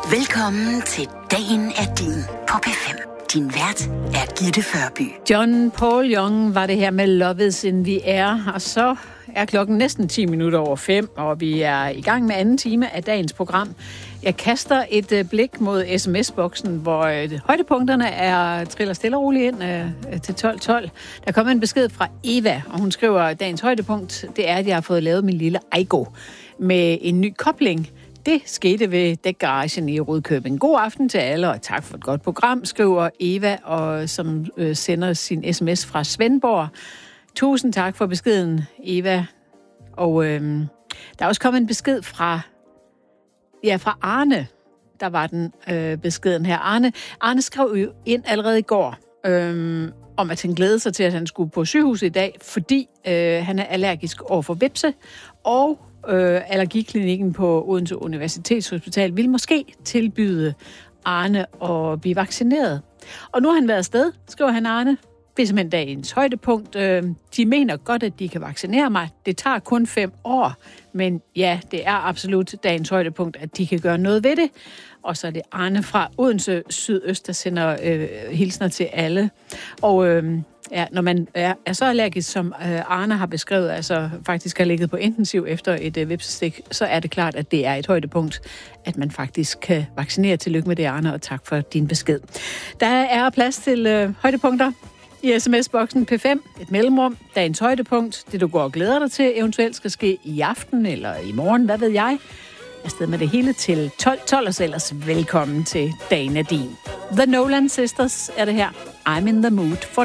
Velkommen til Dagen er din på P5. Din vært er Gitte Førby. John Paul Young var det her med Love Is In The Air, og så er klokken næsten 10 minutter over 5, og vi er i gang med anden time af dagens program. Jeg kaster et blik mod sms-boksen, hvor højdepunkterne triller stille og roligt ind til 12.12. Der er kommet en besked fra Eva, og hun skriver, at dagens højdepunkt, det er, at jeg har fået lavet min lille Aigo med en ny kobling. Det skete ved dækgaragen i Rudkøbing. God aften til alle, og tak for et godt program, skriver Eva, og som sender sin sms fra Svendborg. Tusind tak for beskeden, Eva. Og der er også kommet en besked fra Arne. Der var den beskeden her. Arne skrev jo ind allerede i går, om at han glædede sig til, at han skulle på sygehuset i dag, fordi han er allergisk over for hvepse, og allergiklinikken på Odense Universitetshospital vil måske tilbyde Arne at blive vaccineret. Og nu har han været afsted, skriver han Arne. Det er simpelthen dagens højdepunkt. De mener godt, at de kan vaccinere mig. Det tager kun 5 år, men ja, det er absolut dagens højdepunkt, at de kan gøre noget ved det. Og så er det Arne fra Odense Sydøst, der sender hilsner til alle. Og når man er så allergisk, som Arne har beskrevet, altså faktisk har ligget på intensiv efter et hvepsestik, så er det klart, at det er et højdepunkt, at man faktisk kan vaccinere. Tillykke med det, Arne, og tak for din besked. Der er plads til højdepunkter i sms-boksen P5, et mellemrum, dagens højdepunkt, det du går og glæder dig til, eventuelt skal ske i aften eller i morgen, hvad ved jeg. Afsted med det hele til 12.12, og så ellers velkommen til Dagen er din. The Nolan Sisters er det her. I'm in the mood for